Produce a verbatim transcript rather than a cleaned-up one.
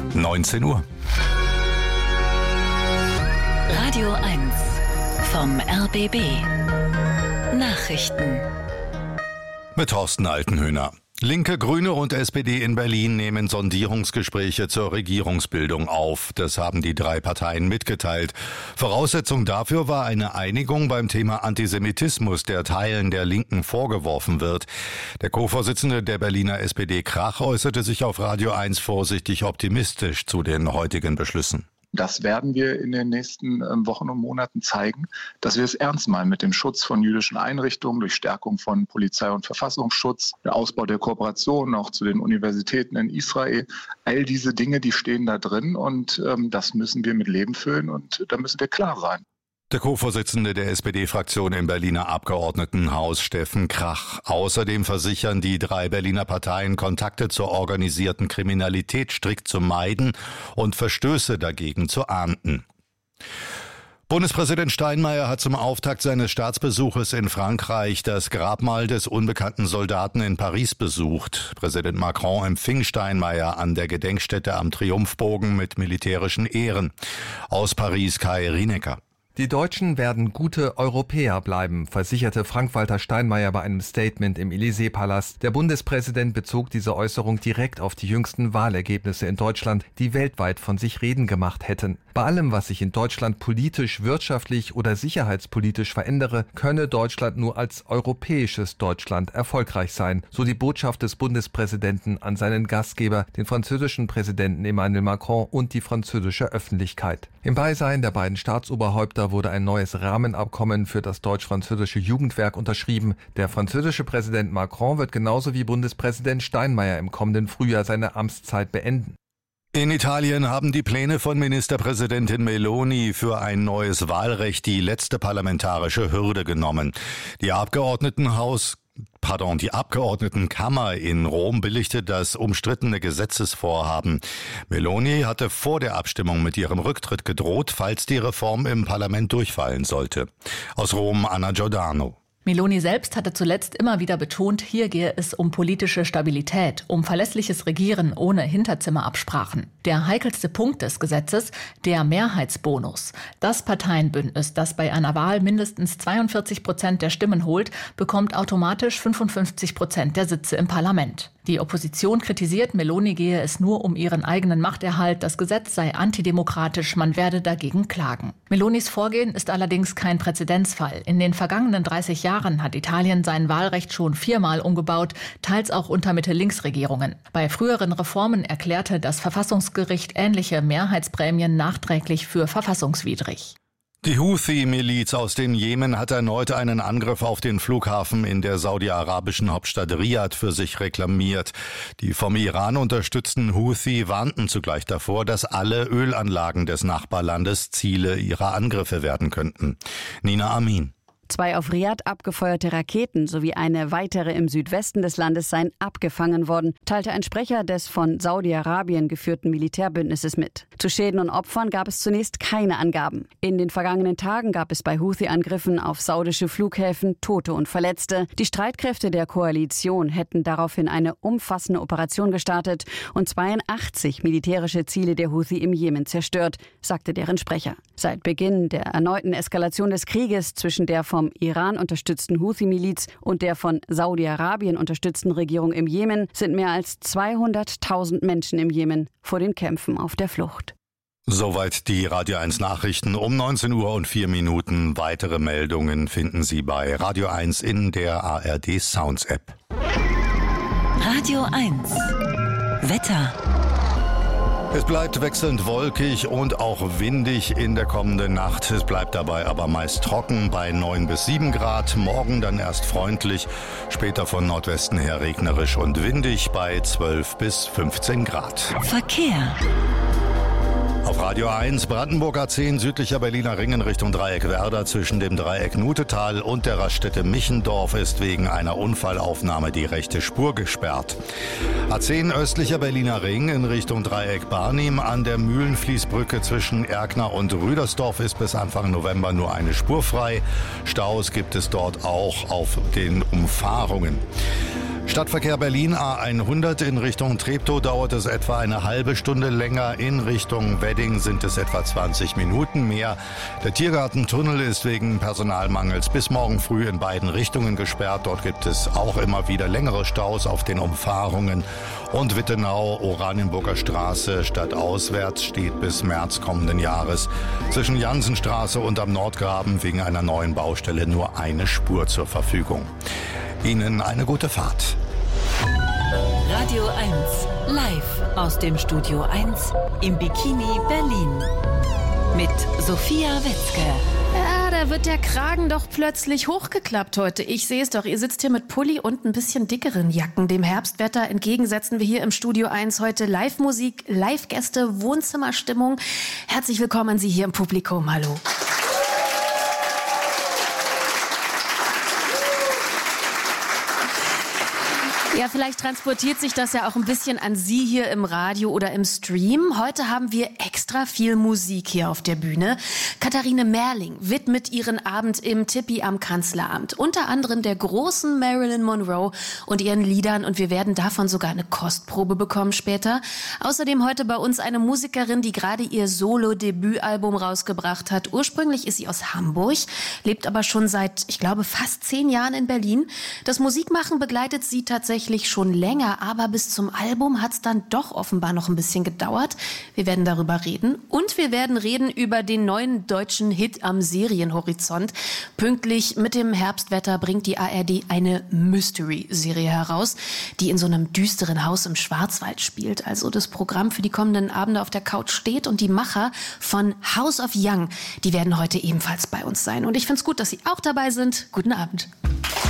neunzehn Uhr. Radio eins vom R B B. Nachrichten. Mit Thorsten Altenhöhner. Linke, Grüne und S P D in Berlin nehmen Sondierungsgespräche zur Regierungsbildung auf. Das haben die drei Parteien mitgeteilt. Voraussetzung dafür war eine Einigung beim Thema Antisemitismus, der Teilen der Linken vorgeworfen wird. Der Co-Vorsitzende der Berliner S P D Krach äußerte sich auf Radio eins vorsichtig optimistisch zu den heutigen Beschlüssen. Das werden wir in den nächsten Wochen und Monaten zeigen, dass wir es ernst meinen mit dem Schutz von jüdischen Einrichtungen durch Stärkung von Polizei- und Verfassungsschutz, der Ausbau der Kooperation auch zu den Universitäten in Israel. All diese Dinge, die stehen da drin und ähm, das müssen wir mit Leben füllen und da müssen wir klar sein. Der Co-Vorsitzende der S P D-Fraktion im Berliner Abgeordnetenhaus, Steffen Krach. Außerdem versichern die drei Berliner Parteien, Kontakte zur organisierten Kriminalität strikt zu meiden und Verstöße dagegen zu ahnden. Bundespräsident Steinmeier hat zum Auftakt seines Staatsbesuches in Frankreich das Grabmal des unbekannten Soldaten in Paris besucht. Präsident Macron empfing Steinmeier an der Gedenkstätte am Triumphbogen mit militärischen Ehren. Aus Paris Kai Rienecker. Die Deutschen werden gute Europäer bleiben, versicherte Frank-Walter Steinmeier bei einem Statement im Élysée-Palast. Der Bundespräsident bezog diese Äußerung direkt auf die jüngsten Wahlergebnisse in Deutschland, die weltweit von sich reden gemacht hätten. Bei allem, was sich in Deutschland politisch, wirtschaftlich oder sicherheitspolitisch verändere, könne Deutschland nur als europäisches Deutschland erfolgreich sein, so die Botschaft des Bundespräsidenten an seinen Gastgeber, den französischen Präsidenten Emmanuel Macron und die französische Öffentlichkeit. Im Beisein der beiden Staatsoberhäupter wurde ein neues Rahmenabkommen für das deutsch-französische Jugendwerk unterschrieben. Der französische Präsident Macron wird genauso wie Bundespräsident Steinmeier im kommenden Frühjahr seine Amtszeit beenden. In Italien haben die Pläne von Ministerpräsidentin Meloni für ein neues Wahlrecht die letzte parlamentarische Hürde genommen. Die Abgeordnetenhaus Pardon, die Abgeordnetenkammer in Rom billigte das umstrittene Gesetzesvorhaben. Meloni hatte vor der Abstimmung mit ihrem Rücktritt gedroht, falls die Reform im Parlament durchfallen sollte. Aus Rom Anna Giordano. Meloni selbst hatte zuletzt immer wieder betont, hier gehe es um politische Stabilität, um verlässliches Regieren ohne Hinterzimmerabsprachen. Der heikelste Punkt des Gesetzes, der Mehrheitsbonus. Das Parteienbündnis, das bei einer Wahl mindestens zweiundvierzig Prozent der Stimmen holt, bekommt automatisch fünfundfünfzig Prozent der Sitze im Parlament. Die Opposition kritisiert, Meloni gehe es nur um ihren eigenen Machterhalt, das Gesetz sei antidemokratisch, man werde dagegen klagen. Melonis Vorgehen ist allerdings kein Präzedenzfall. In den vergangenen dreißig Jahren hat Italien sein Wahlrecht schon viermal umgebaut, teils auch unter Mitte-Links-Regierungen. Bei früheren Reformen erklärte das Verfassungsgericht ähnliche Mehrheitsprämien nachträglich für verfassungswidrig. Die Houthi-Miliz aus dem Jemen hat erneut einen Angriff auf den Flughafen in der saudi-arabischen Hauptstadt Riad für sich reklamiert. Die vom Iran unterstützten Houthi warnten zugleich davor, dass alle Ölanlagen des Nachbarlandes Ziele ihrer Angriffe werden könnten. Nina Amin. Zwei auf Riad abgefeuerte Raketen sowie eine weitere im Südwesten des Landes seien abgefangen worden, teilte ein Sprecher des von Saudi-Arabien geführten Militärbündnisses mit. Zu Schäden und Opfern gab es zunächst keine Angaben. In den vergangenen Tagen gab es bei Houthi-Angriffen auf saudische Flughäfen Tote und Verletzte. Die Streitkräfte der Koalition hätten daraufhin eine umfassende Operation gestartet und zweiundachtzig militärische Ziele der Houthi im Jemen zerstört, sagte deren Sprecher. Seit Beginn der erneuten Eskalation des Krieges zwischen der vom Iran unterstützten Houthi-Miliz und der von Saudi-Arabien unterstützten Regierung im Jemen sind mehr als zweihunderttausend Menschen im Jemen vor den Kämpfen auf der Flucht. Soweit die Radio eins Nachrichten um neunzehn Uhr und vier Minuten. Weitere Meldungen finden Sie bei Radio eins in der A R D Sounds App. Radio eins Wetter. Es bleibt wechselnd wolkig und auch windig in der kommenden Nacht. Es bleibt dabei aber meist trocken bei neun bis sieben Grad. Morgen dann erst freundlich, später von Nordwesten her regnerisch und windig bei zwölf bis fünfzehn Grad. Verkehr. Auf Radio eins Brandenburg A zehn südlicher Berliner Ring in Richtung Dreieck Werder zwischen dem Dreieck Nutetal und der Raststätte Michendorf ist wegen einer Unfallaufnahme die rechte Spur gesperrt. A zehn östlicher Berliner Ring in Richtung Dreieck Barnim an der Mühlenfließbrücke zwischen Erkner und Rüdersdorf ist bis Anfang November nur eine Spur frei. Staus gibt es dort auch auf den Umfahrungen. Stadtverkehr Berlin A hundert in Richtung Treptow dauert es etwa eine halbe Stunde länger. In Richtung Wedding sind es etwa zwanzig Minuten mehr. Der Tiergartentunnel ist wegen Personalmangels bis morgen früh in beiden Richtungen gesperrt. Dort gibt es auch immer wieder längere Staus auf den Umfahrungen. Und Wittenau, Oranienburger Straße stadtauswärts steht bis März kommenden Jahres zwischen Jansenstraße und am Nordgraben wegen einer neuen Baustelle nur eine Spur zur Verfügung. Ihnen eine gute Fahrt. Radio eins, live aus dem Studio eins im Bikini Berlin. Mit Sophia Wetzke. Ja, da wird der Kragen doch plötzlich hochgeklappt heute. Ich sehe es doch, ihr sitzt hier mit Pulli und ein bisschen dickeren Jacken. Dem Herbstwetter entgegen setzen wir hier im Studio eins heute Live-Musik, Live-Gäste, Wohnzimmerstimmung. Herzlich willkommen an Sie hier im Publikum. Hallo. Ja, vielleicht transportiert sich das ja auch ein bisschen an Sie hier im Radio oder im Stream. Heute haben wir extra viel Musik hier auf der Bühne. Katharine Merling widmet ihren Abend im Tippi am Kanzleramt. Unter anderem der großen Marilyn Monroe und ihren Liedern. Und wir werden davon sogar eine Kostprobe bekommen später. Außerdem heute bei uns eine Musikerin, die gerade ihr Solo-Debütalbum rausgebracht hat. Ursprünglich ist sie aus Hamburg, lebt aber schon seit, ich glaube, fast zehn Jahren in Berlin. Das Musikmachen begleitet sie tatsächlich schon länger, aber bis zum Album hat es dann doch offenbar noch ein bisschen gedauert. Wir werden darüber reden und wir werden reden über den neuen deutschen Hit am Serienhorizont. Pünktlich mit dem Herbstwetter bringt die A R D eine Mystery-Serie heraus, die in so einem düsteren Haus im Schwarzwald spielt. Also das Programm für die kommenden Abende auf der Couch steht und die Macher von House of Young, die werden heute ebenfalls bei uns sein. Und ich finde es gut, dass Sie auch dabei sind. Guten Abend.